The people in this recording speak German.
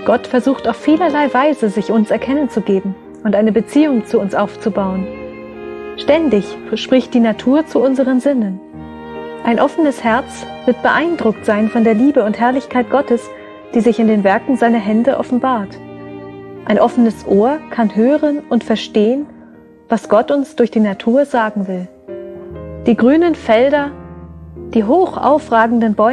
Gott versucht auf vielerlei Weise, sich uns erkennen zu geben und eine Beziehung zu uns aufzubauen. Ständig spricht die Natur zu unseren Sinnen. Ein offenes Herz wird beeindruckt sein von der Liebe und Herrlichkeit Gottes, die sich in den Werken seiner Hände offenbart. Ein offenes Ohr kann hören und verstehen, was Gott uns durch die Natur sagen will. Die grünen Felder, die hoch aufragenden Bäume